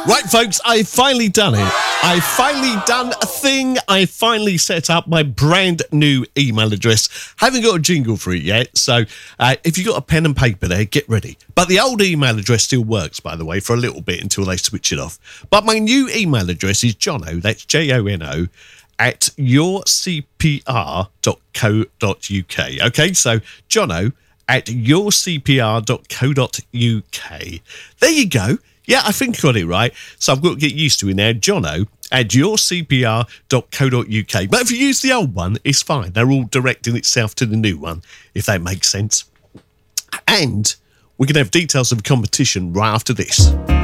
Right, folks, I've finally done it. I've finally done a thing. I finally set up my brand new email address. Haven't got a jingle for it yet, so if you've got a pen and paper there, get ready. But the old email address still works, by the way, for a little bit until they switch it off. But my new email address is Jono, that's Jono, at yourcpr.co.uk. Okay, so Jono at yourcpr.co.uk. There you go. Yeah, I think I got it right. So I've got to get used to it now. Jono at yourcpr.co.uk. But if you use the old one, it's fine. They're all directing itself to the new one, if that makes sense. And we're going to have details of the competition right after this.